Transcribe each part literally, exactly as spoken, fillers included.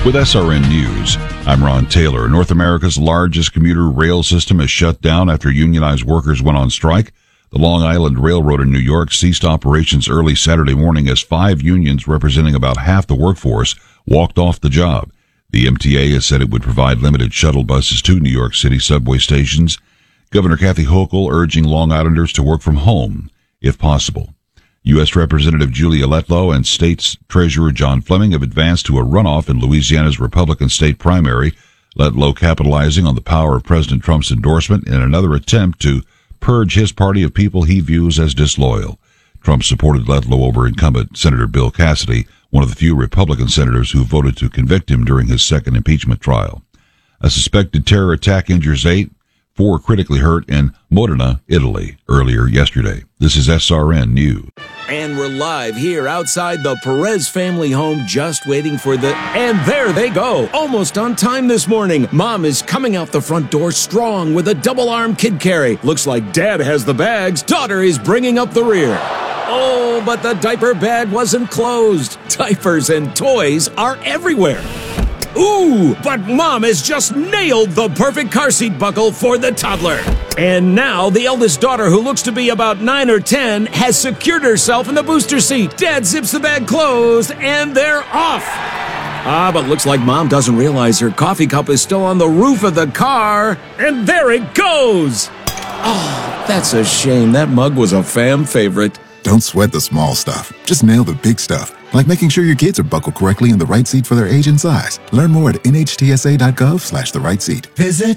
With S R N News, I'm Ron Taylor. North America's largest commuter rail system is shut down after unionized workers went on strike. The Long Island Railroad in New York ceased operations early Saturday morning as five unions representing about half the workforce walked off the job. The M T A has said it would provide limited shuttle buses to New York City subway stations. Governor Kathy Hochul urging Long Islanders to work from home, if possible. U S. Representative Julia Letlow and State Treasurer John Fleming have advanced to a runoff in Louisiana's Republican state primary, Letlow capitalizing on the power of President Trump's endorsement in another attempt to purge his party of people he views as disloyal. Trump supported Letlow over incumbent Senator Bill Cassidy, one of the few Republican senators who voted to convict him during his second impeachment trial. A suspected terror attack injures eight, four critically hurt in Modena, Italy, earlier yesterday. This is S R N News. And we're live here outside the Perez family home, just waiting for the... And there they go, almost on time this morning. Mom is coming out the front door strong with a double-arm kid carry. Looks like Dad has the bags. Daughter is bringing up the rear. Oh, but the diaper bag wasn't closed. Diapers and toys are everywhere. Ooh, but Mom has just nailed the perfect car seat buckle for the toddler. And now the eldest daughter, who looks to be about nine or ten, has secured herself in the booster seat. Dad zips the bag closed, and they're off. Ah, but looks like Mom doesn't realize her coffee cup is still on the roof of the car. And there it goes. Oh, that's a shame. That mug was a fam favorite. Don't sweat the small stuff. Just nail the big stuff. Like making sure your kids are buckled correctly in the right seat for their age and size. Learn more at nhtsa.gov slash the right seat. Visit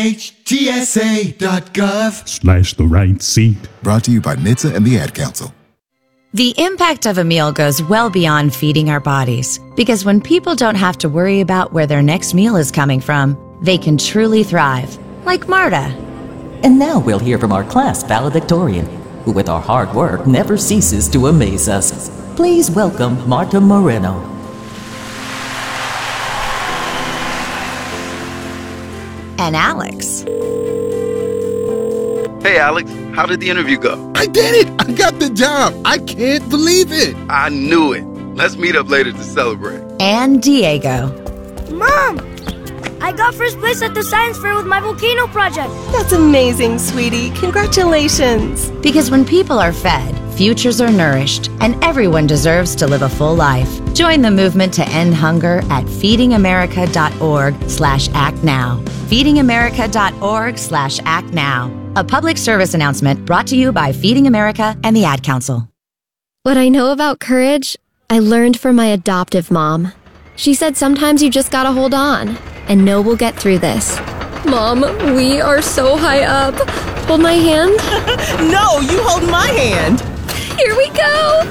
nhtsa.gov slash the right seat. Brought to you by N H T S A and the Ad Council. The impact of a meal goes well beyond feeding our bodies. Because when people don't have to worry about where their next meal is coming from, they can truly thrive. Like Marta. And now we'll hear from our class valedictorian, who with our hard work never ceases to amaze us. Please welcome Marta Moreno. And Alex. Hey, Alex, how did the interview go? I did it! I got the job! I can't believe it! I knew it. Let's meet up later to celebrate. And Diego. Mom! I got first place at the science fair with my volcano project. That's amazing, sweetie. Congratulations. Because when people are fed, futures are nourished, and everyone deserves to live a full life. Join the movement to end hunger at feedingamerica.org slash act now. feedingamerica.org slash act now. A public service announcement brought to you by Feeding America and the Ad Council. What I know about courage, I learned from my adoptive mom. She said sometimes you just gotta hold on and know we'll get through this. Mom, we are so high up. Hold my hand. No, you hold my hand. Here we go.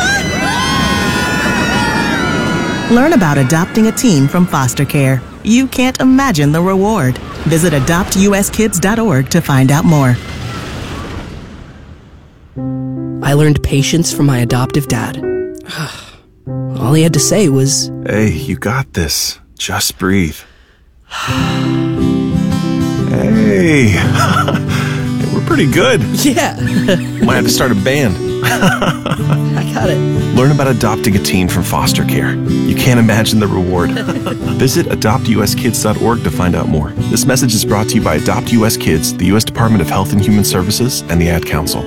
Learn about adopting a teen from foster care. You can't imagine the reward. Visit adopt u s kids dot org to find out more. I learned patience from my adoptive dad. All he had to say was, "Hey, you got this. Just breathe." Hey, we're pretty good. Yeah. Might have to start a band. I got it. Learn about adopting a teen from foster care. You can't imagine the reward. Visit adopt u s kids dot org to find out more. This message is brought to you by Adopt U S Kids, the U S Department of Health and Human Services, and the Ad Council.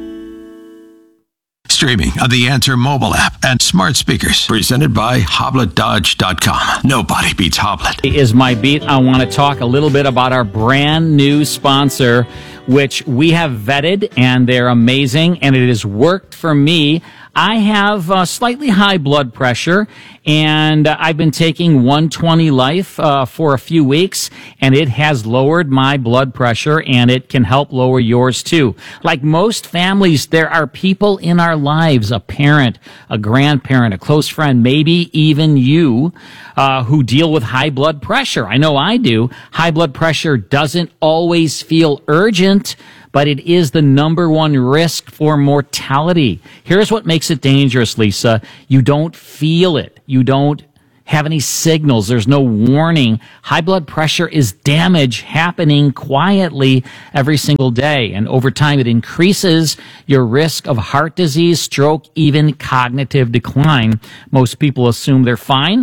Streaming on the Answer mobile app and smart speakers. Presented by Hoblet Dodge dot com. Nobody beats Hoblet. Is my beat. I want to talk a little bit about our brand new sponsor, which we have vetted, and they're amazing, and it has worked for me. I have uh, slightly high blood pressure, and uh, I've been taking one twenty Life uh, for a few weeks, and it has lowered my blood pressure, and it can help lower yours too. Like most families, there are people in our lives, a parent, a grandparent, a close friend, maybe even you, uh, who deal with high blood pressure. I know I do. High blood pressure doesn't always feel urgent, but it is the number one risk for mortality. Here's what makes it dangerous, Lisa. You don't feel it. You don't have any signals. There's no warning. High blood pressure is damage happening quietly every single day. And over time, it increases your risk of heart disease, stroke, even cognitive decline. Most people assume they're fine,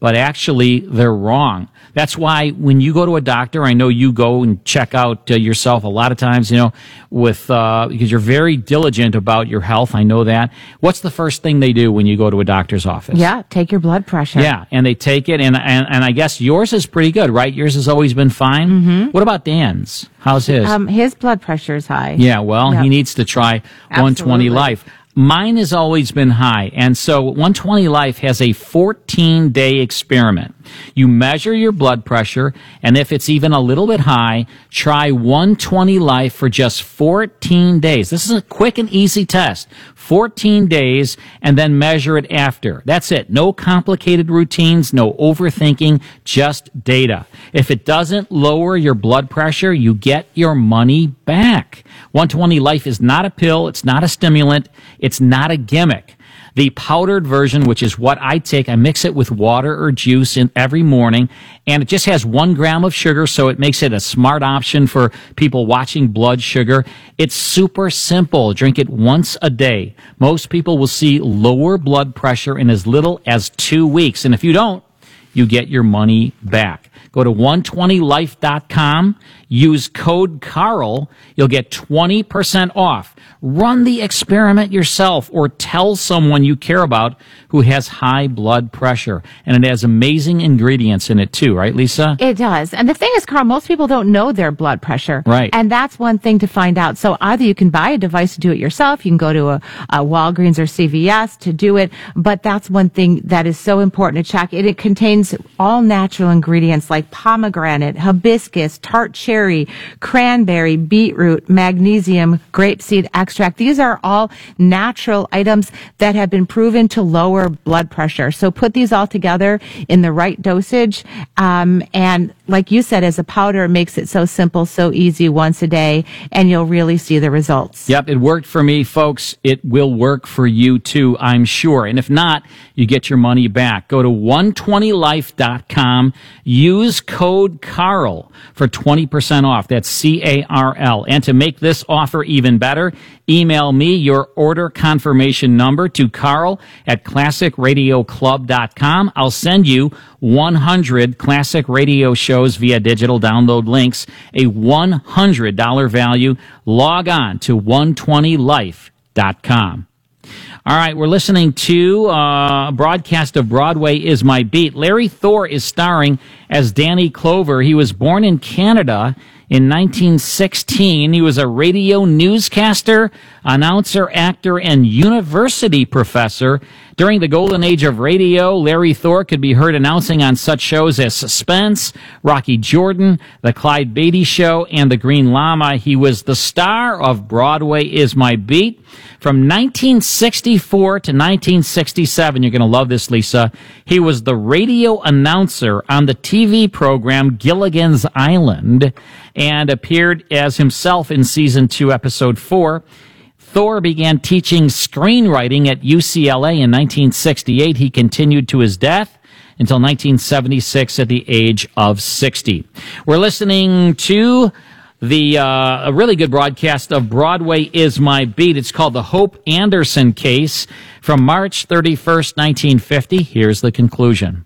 but actually they're wrong. That's why when you go to a doctor, I know you go and check out uh, yourself a lot of times, you know, with uh, because you're very diligent about your health. I know that. What's the first thing they do when you go to a doctor's office? Yeah, take your blood pressure. Yeah, and they take it, and and, and I guess yours is pretty good, right? Yours has always been fine. Mm-hmm. What about Dan's? How's his? Um, his blood pressure is high. Yeah, well, Yep. he needs to try Absolutely. one twenty Life. Mine has always been high, and so one twenty Life has a fourteen-day experiment. You measure your blood pressure, and if it's even a little bit high, try one twenty Life for just fourteen days. This is a quick and easy test. fourteen days, and then measure it after. That's it. No complicated routines, no overthinking, just data. If it doesn't lower your blood pressure, you get your money back. one twenty Life is not a pill. It's not a stimulant. It's not a gimmick. The powdered version, which is what I take, I mix it with water or juice in every morning, and it just has one gram of sugar, so it makes it a smart option for people watching blood sugar. It's super simple. Drink it once a day. Most people will see lower blood pressure in as little as two weeks, and if you don't, you get your money back. Go to one twenty life dot com. Use code Carl. You'll get twenty percent off. Run the experiment yourself or tell someone you care about who has high blood pressure. And it has amazing ingredients in it too, right, Lisa? It does. And the thing is, Carl, most people don't know their blood pressure. Right. And that's one thing to find out. So either you can buy a device to do it yourself, you can go to a, a Walgreens or C V S to do it, but that's one thing that is so important to check. It, it contains all natural ingredients like pomegranate, hibiscus, tart cherry, cranberry, beetroot, magnesium, grapeseed extract. These are all natural items that have been proven to lower blood pressure. So put these all together in the right dosage. Um, and like you said, as a powder, it makes it so simple, so easy once a day, and you'll really see the results. Yep, it worked for me, folks. It will work for you too, I'm sure. And if not, you get your money back. Go to one twenty life dot com. Use code Carl for twenty percent off. That's C A R L. And to make this offer even better, email me your order confirmation number to Carl at classic radio club dot com. I'll send you one hundred classic radio shows via digital download links, a one hundred dollars value. Log on to one twenty life dot com. All right, we're listening to uh, a broadcast of Broadway Is My Beat. Larry Thor is starring as Danny Clover. He was born in Canada in nineteen sixteen. He was a radio newscaster, announcer, actor, and university professor. During the golden age of radio, Larry Thor could be heard announcing on such shows as Suspense, Rocky Jordan, The Clyde Beatty Show, and The Green Llama. He was the star of Broadway Is My Beat. From nineteen sixty-four to nineteen sixty-seven, you're going to love this, Lisa, he was the radio announcer on the T V program Gilligan's Island and appeared as himself in season two, episode four. Thor began teaching screenwriting at U C L A in nineteen sixty-eight. He continued to his death until nineteen seventy-six at the age of sixty. We're listening to the uh, a really good broadcast of Broadway Is My Beat. It's called The Hope Anderson Case from March thirty-first, nineteen fifty. Here's the conclusion.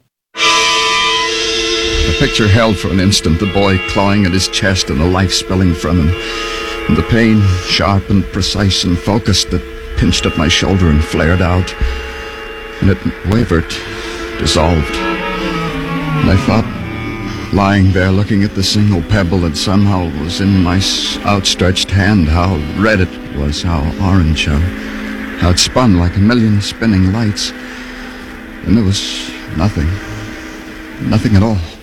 The picture held for an instant the boy clawing at his chest and the life spilling from him. And the pain, sharp and precise and focused, that pinched at my shoulder and flared out. And it wavered, dissolved. And I thought, lying there looking at the single pebble that somehow was in my outstretched hand, how red it was, how orange, how, how it spun like a million spinning lights. And there was nothing, nothing at all.